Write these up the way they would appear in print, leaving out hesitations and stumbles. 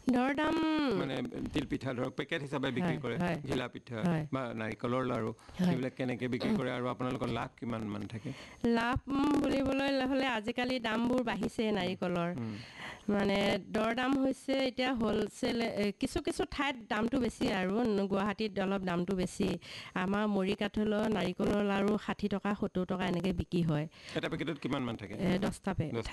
দৰদাম মানে তিল পিঠা ধৰক পেকেট হিচাপে বিক্ৰী কৰে ঘিলা পিঠা বা নাৰিকলৰ লাৰু এইবিলাক কেনেকৈ বিক্ৰী কৰে আৰু আপোনালোকৰ লাভ কিমান মান থাকে লাভ বুলিবলৈ হ'লে আজিকালি দামবোৰ বাঢ়িছে নাৰিকলৰ মানে দৰদাম হৈছে এতিয়া হ'লচেল কিছু কিছু ঠাইত দামটো বেছি আৰু গুৱাহাটীত অলপ দামটো বেছি আমাৰ মৰিকাঠলৰ নাৰিকলৰ লাৰু 60 টকা 70 টকা এনেকৈ বিক্ৰী হয় এটা পেকেটত কিমান মান থাকে 10টা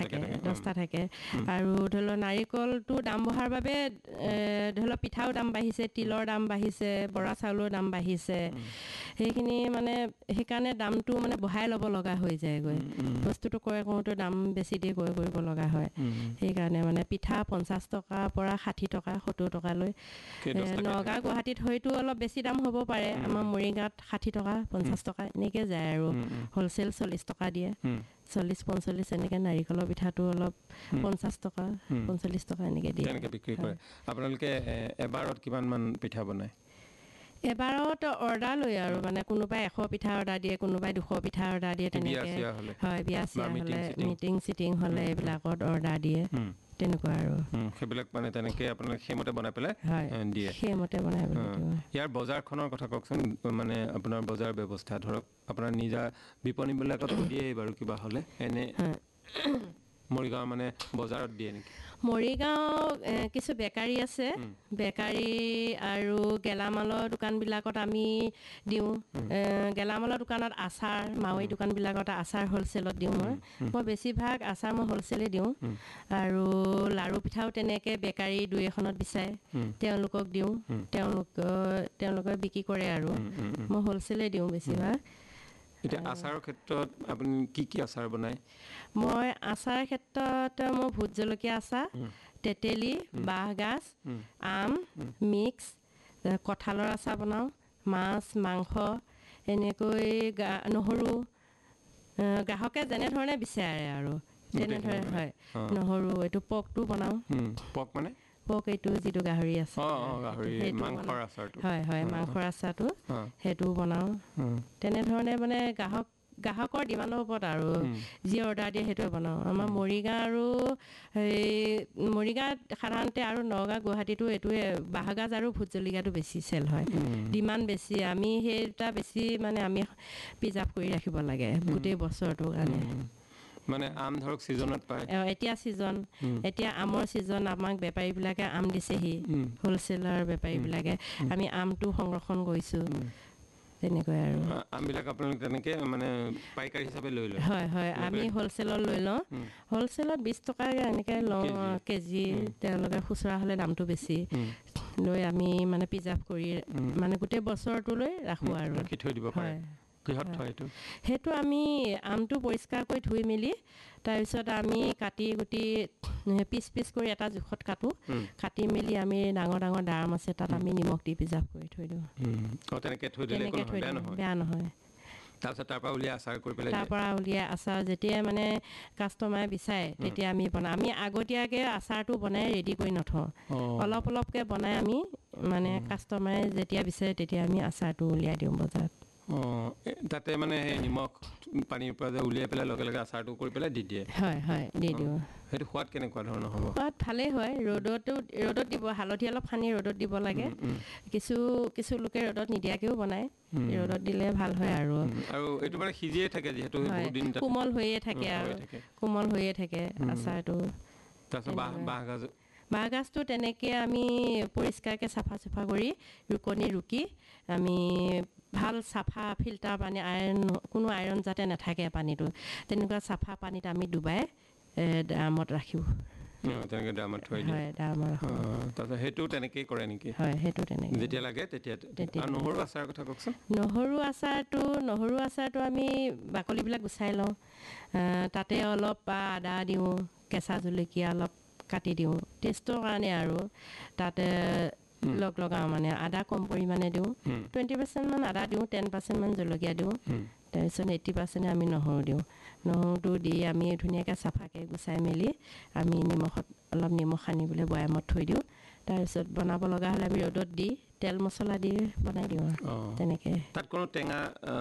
থাকে আৰু ধৰি লওক নাৰিকলটো দাম বঢ়াৰ বাবে ধৰি লওক পিঠাও দাম বাঢ়িছে তিলৰ দাম বাঢ়িছে বৰা চাউলৰ দাম বাঢ়িছে সেইখিনি মানে সেইকাৰণে দামটো মানে বঢ়াই ল'ব লগা হৈ যায়গৈ বস্তুটো ক্ৰয় কৰোঁতে দাম বেছি দি ক্ৰয় কৰিব লগা হয় সেইকাৰণে মানে পিঠা 50 টকাৰ পৰা 60 টকা 70 টকালৈ নগাঁও গুৱাহাটীত হয়তো অলপ বেছি দাম হ'ব পাৰে আমাৰ মৰিগাঁৱত 60 টকা 50 টকা এনেকৈ যায় আৰু হ'লচেল 40 টকা দিয়ে 40-45 এনেকৈ নাৰিকলৰ পিঠাটো অলপ 50 টকা 45 টকা এনেকৈ দিয়ে তেনেকৈ বিক্ৰী কৰে আপোনালোকে এবাৰত কিমান মান পিঠা বনায় এবাৰত অৰ্ডাৰ লৈ আৰু মানে কোনোবাই 100 পিঠা অৰ্ডাৰ দিয়ে কোনোবাই 200 পিঠা অৰ্ডাৰ দিয়ে তেনেকৈ হয় বিয়া চিয়া হ'লে মিটিং হ'লে এইবিলাকত অৰ্ডাৰ দিয়ে তেনেকুৱা আৰু সেইবিলাক মানে তেনেকৈ আপোনালোকে সেইমতে বনাই পেলাই দিয়ে সেইমতে বনাই পেলাই ইয়াৰ বজাৰখনৰ কথা কওকচোন মানে আপোনাৰ বজাৰ ব্যৱস্থা ধৰক আপোনাৰ নিজা বিপণীবিলাকত দিয়ে বাৰু কিবা হ'লে এনে মৰিগাঁও মানে বজাৰত দিয়ে নেকি মৰিগাঁও কিছু বেকাৰী আছে বেকাৰী আৰু গেলামালৰ দোকানবিলাকত আমি দিওঁ গেলামালৰ দোকানত আচাৰ মাৱৈ দোকানবিলাকত আচাৰ হ'লচেলত দিওঁ মই বেছিভাগ আচাৰ মই হ'লচেলে দিওঁ আৰু লাৰু পিঠাও তেনেকৈ বেকাৰী 2-এখনত বিচাৰে তেওঁলোকক দিওঁ তেওঁলোকে বিক্ৰী কৰে আৰু মই হ'লচেলে দিওঁ বেছিভাগ এতিয়া আচাৰৰ ক্ষেত্ৰত আপুনি কি আচাৰ বনায় মই আচাৰ ক্ষেত্ৰত মই ভোট জলকীয়া আচাৰ তেতেলী বাঁহগাজ আম মিক্স কঁঠালৰ আচাৰ বনাওঁ মাছ মাংস এনেকৈ নহৰু গ্ৰাহকে যেনেধৰণে বিচাৰে আৰু তেনেধৰণে হয় নহৰু এইটো পকটো বনাওঁ পক মানে পক এইটো যিটো গাহৰি আছে মাংসৰ আচাৰটো হয় মাংসৰ আচাৰটো সেইটো বনাওঁ তেনেধৰণে মানে গ্ৰাহকৰ ডিমাণ্ডৰ ওপৰত আৰু যি অৰ্ডাৰ দিয়ে সেইটোৱে বনাওঁ আমাৰ মৰিগাঁও আৰু মৰিগাঁৱত সাধাৰণতে আৰু নগাঁও গুৱাহাটীতো এইটোৱে বাঁহগাজ আৰু ভোট জলকীয়াটো বেছি চেল হয় ডিমাণ্ড বেছি আমি সেইটা বেছি মানে আমি প্ৰিজাৰ্ভ কৰি ৰাখিব লাগে গোটেই বছৰটোৰ কাৰণে মানে আম ধৰক সিজনত পায় এতিয়া সিজন এতিয়া আমৰ সিজন আমাক বেপাৰীবিলাকে আম দিছেহি হ'লচেলাৰ বেপাৰীবিলাকে আমি আমটো সংৰক্ষণ কৰিছোঁ তেনেকৈ আৰু আমবিলাক আপোনালোকে তেনেকৈ মানে পাইকাৰী হিচাপে লৈ লয় হয় আমি হ'লচেলত লৈ লওঁ হ'লচেলত 20 টকা এনেকৈ লওঁ কেজি তেওঁলোকে খুচুৰা হ'লে দামটো বেছি লৈ আমি মানে প্ৰিজাৰ্ভ কৰি মানে গোটেই বছৰটোলৈ ৰাখোঁ আৰু ৰাখি থৈ দিব পাৰে কিহত থয় সেইটো আমি আমটো পৰিষ্কাৰ কৰি ধুই মেলি তাৰপিছত আমি কাটি গুটি পিচ কৰি এটা জোখত কাটি মেলি আমি ডাঙৰ ডাঙৰ আছে তাত আমি নিমখ দি প্ৰিজাৰ্ভ কৰি থৈ দিওঁ তেনেকৈ থৈ দিলে বেয়া নহয় তাৰপিছত তাৰ পৰা উলিয়াই আচাৰ কৰি পেলাই তাৰ পৰা উলিয়াই আচাৰ যেতিয়া মানে কাষ্টমাৰে বিচাৰে তেতিয়া আমি বনাওঁ আমি আগতীয়াকৈ আচাৰটো বনাই ৰেডি কৰি নথওঁ অলপকৈ বনাই আমি মানে কাষ্টমাৰে যেতিয়া বিচাৰে তেতিয়া আমি আচাৰটো উলিয়াই দিওঁ বজাৰত তাতে মানে সেই নিমখ পানীৰ পৰা যে উলিয়াই পেলাই লগে লগে আচাৰটো কৰি পেলাই দি দিয়ে হয় দি দিওঁ সেইটো সোৱাদ কেনেকুৱা ধৰণৰ হ'ব সোৱাদ ভালেই হয় ৰ'দত দিব হালধি অলপ সানি ৰ'দত দিব লাগে কিছু লোকে ৰ'দত নিদিয়াকৈও বনায় ৰ'দত দিলে ভাল হয় আৰু এইটো মানে সিজিয়ে থাকে যিহেতু কোমল হৈয়ে থাকে আচাৰটো তাৰপিছত বাঁহগাজটো তেনেকৈ আমি পৰিষ্কাৰকৈ চাফা কৰি ৰুকি আমি ভাল চাফা ফিল্টাৰ পানী কোনো আইৰণ যাতে নাথাকে পানীটো তেনেকুৱা চাফা পানীত আমি ডুবাই ড্ৰামত ৰাখোঁ তেনেকৈ ড্ৰামত থৈ দিয়ে তাৰপিছত সেইটো তেনেকেই কৰে নেকি হয় সেইটো তেনেকৈ যেতিয়া লাগে তেতিয়া নহৰু আচাৰৰ কথা কওকচোন নহৰু আচাৰটো আমি বাকলিবিলাক গুচাই লওঁ তাতে অলপ আদা দিওঁ কেঁচা জলকীয়া অলপ কাটি দিওঁ টেষ্টৰ কাৰণে আৰু তাতে লগাওঁ মানে আদা কম পৰিমাণে দিওঁ 20% মান আদা দিওঁ 10% মান জলকীয়া দিওঁ তাৰপিছত 80% আমি নহৰু দিওঁ নহৰুটো দি আমি ধুনীয়াকৈ চাফাকৈ গুচাই মেলি আমি অলপ নিমখ সানি পেলাই বৈয়ামত থৈ দিওঁ তাৰপিছত বনাব লগা হ'লে আমি ৰ'দত দি তেল মছলা দি বনাই দিওঁ তেনেকৈ তাত কোনো টেঙা